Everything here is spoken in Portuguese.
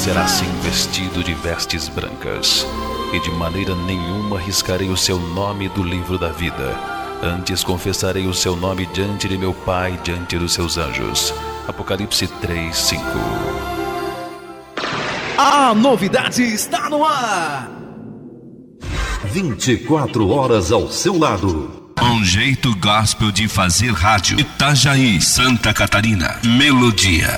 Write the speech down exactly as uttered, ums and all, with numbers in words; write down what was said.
será sim vestido de vestes brancas, e de maneira nenhuma riscarei o seu nome do livro da vida. Antes confessarei o seu nome diante de meu Pai, diante dos seus anjos. Apocalipse três, cinco. A novidade está no ar. vinte e quatro horas ao seu lado. Um jeito gospel de fazer rádio. Itajaí, Santa Catarina. Melodia.